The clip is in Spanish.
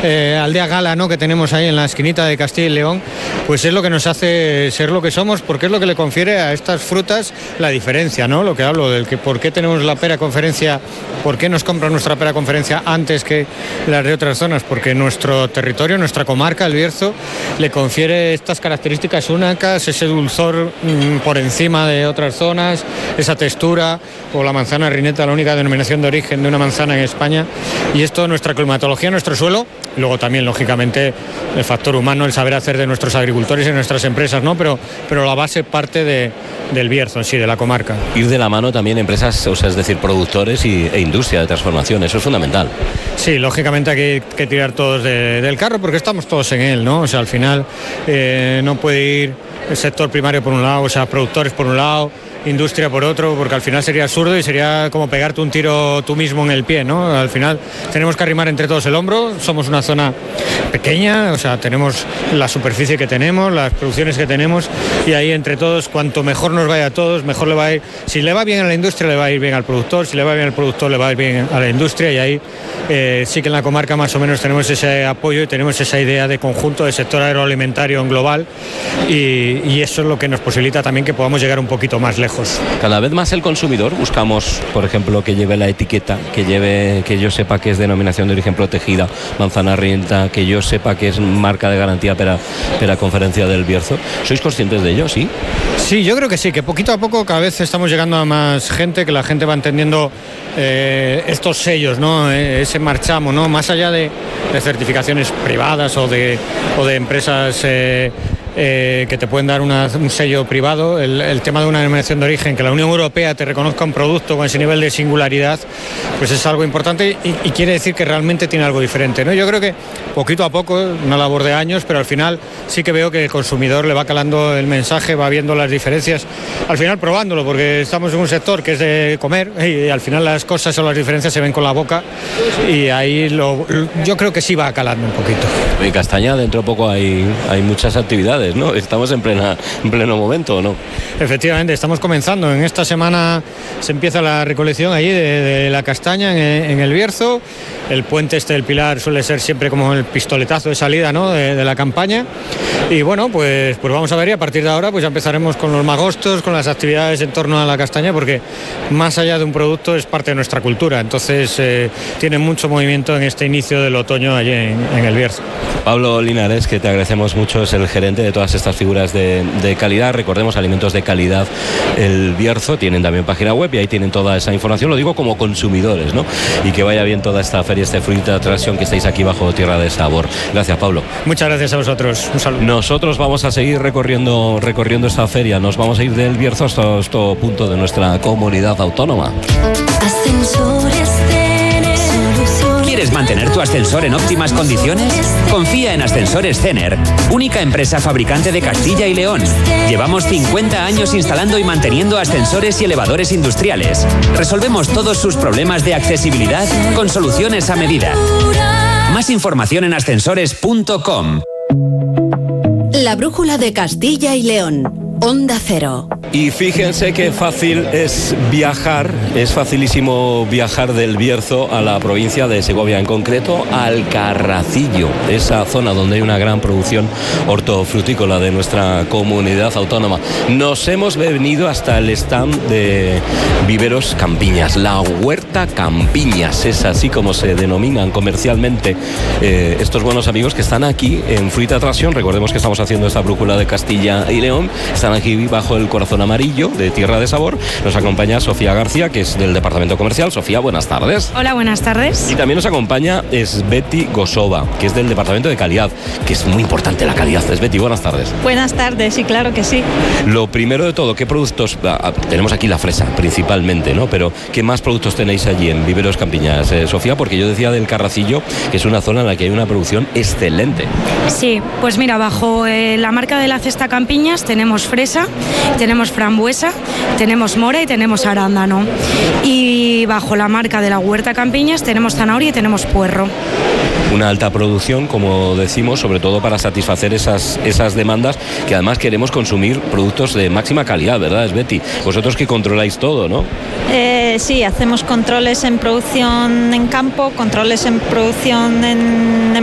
aldea gala, ¿no?, que tenemos ahí en la esquinita de Castilla y León, pues es lo que nos hace ser lo que somos, porque es lo que le confiere a estas frutas la diferencia, ¿no? Lo que hablo del que por qué tenemos la pera conferencia, por qué nos compran nuestra pera conferencia antes que las de otras zonas, porque nuestro territorio, nuestra comarca, el Bierzo, le confiere estas características únicas, ese dulzor por encima de otras zonas, esa textura, o la manzana rineta, la única denominación de origen de una manzana en España, y esto nuestra climatología, nuestro suelo, y luego también lógicamente el factor humano, el saber hacer de nuestros agricultores y de nuestras empresas, ¿no? Pero la base parte del Bierzo en sí, de la comarca. Ir de la mano también empresas, o sea, es decir, productores e industria de transformación, eso es fundamental. Sí, lógicamente hay que tirar todos del carro porque estamos todos en él, ¿no? O sea, al final no puede ir el sector primario por un lado, o sea, productores por un lado, industria por otro, porque al final sería absurdo y sería como pegarte un tiro tú mismo en el pie, ¿no? Al final tenemos que arrimar entre todos el hombro, somos una zona pequeña, o sea, tenemos la superficie que tenemos, las producciones que tenemos, y ahí entre todos, cuanto mejor nos vaya a todos, mejor le va a ir. Si le va bien a la industria, le va a ir bien al productor, si le va bien al productor, le va a ir bien a la industria, y ahí sí que en la comarca más o menos tenemos ese apoyo y tenemos esa idea de conjunto de sector agroalimentario en global, y eso es lo que nos posibilita también que podamos llegar un poquito más lejos. Cada vez más el consumidor buscamos, por ejemplo, que lleve la etiqueta, que yo sepa que es denominación de origen protegida, manzana rineta, que yo sepa que es marca de garantía para la conferencia del Bierzo. ¿Sois conscientes de ello, sí? Sí, yo creo que sí, que poquito a poco cada vez estamos llegando a más gente, que la gente va entendiendo estos sellos, ¿no? Ese marchamo, ¿no? Más allá de certificaciones privadas o de empresas que te pueden dar un sello privado, el tema de una denominación de origen, que la Unión Europea te reconozca un producto con ese nivel de singularidad, pues es algo importante y quiere decir que realmente tiene algo diferente, ¿no? Yo creo que poquito a poco, una labor de años, pero al final sí que veo que el consumidor le va calando el mensaje, va viendo las diferencias, al final probándolo, porque estamos en un sector que es de comer y al final las cosas o las diferencias se ven con la boca, y ahí yo creo que sí va calando un poquito. En Castaña dentro de poco hay muchas actividades, ¿no? Estamos en pleno momento, ¿no? Efectivamente, estamos comenzando. En esta semana se empieza la recolección allí de la castaña en el Bierzo. El puente del Pilar suele ser siempre como el pistoletazo de salida, ¿no?, de la campaña. Y bueno, pues vamos a ver, y a partir de ahora pues ya empezaremos con los magostos, con las actividades en torno a la castaña, porque más allá de un producto es parte de nuestra cultura. Entonces tiene mucho movimiento en este inicio del otoño allí en el Bierzo. Pablo Linares, que te agradecemos mucho, es el gerente de todas estas figuras de calidad. Recordemos, alimentos de calidad el Bierzo, tienen también página web y ahí tienen toda esa información, lo digo como consumidores, ¿no? Y que vaya bien toda esta feria, este Fruit Attraction, que estáis aquí bajo Tierra de Sabor. Gracias, Pablo. Muchas gracias a vosotros. Un saludo. Nosotros vamos a seguir recorriendo esta feria. Nos vamos a ir del Bierzo hasta este punto de nuestra comunidad autónoma. ¿Quieres mantener tu ascensor en óptimas condiciones? Confía en Ascensores Cener, única empresa fabricante de Castilla y León. Llevamos 50 años instalando y manteniendo ascensores y elevadores industriales. Resolvemos todos sus problemas de accesibilidad con soluciones a medida. Más información en ascensores.com. La brújula de Castilla y León. Onda Cero. Y fíjense qué fácil es viajar, es facilísimo viajar del Bierzo a la provincia de Segovia, en concreto al Carracillo, esa zona donde hay una gran producción hortofrutícola de nuestra comunidad autónoma. Nos hemos venido hasta el stand de Viveros Campiñas, la Huerta Campiñas, es así como se denominan comercialmente estos buenos amigos que están aquí en Fruit Attraction. Recordemos que estamos haciendo esta brújula de Castilla y León. Están aquí bajo el corazón amarillo de Tierra de Sabor. Nos acompaña Sofía García, que es del departamento comercial. Sofía, buenas tardes. Hola, buenas tardes. Y también nos acompaña Esbeti Gosova, que es del departamento de calidad, que es muy importante la calidad. Esbeti, buenas tardes. Buenas tardes, sí, claro que sí. Lo primero de todo, ¿qué productos? Tenemos aquí la fresa principalmente, ¿no? Pero ¿qué más productos tenéis allí en Viveros Campiñas, Sofía? Porque yo decía del Carracillo, que es una zona en la que hay una producción excelente. Sí, pues mira, bajo la marca de la Cesta Campiñas tenemos fresa, tenemos frambuesa, tenemos mora y tenemos arándano. Y bajo la marca de la Huerta Campiñas tenemos zanahoria y tenemos puerro. Una alta producción, como decimos, sobre todo para satisfacer esas demandas, que además queremos consumir productos de máxima calidad, ¿verdad, Esbeti? Vosotros que controláis todo, ¿no? Sí, hacemos controles en producción en campo, controles en producción en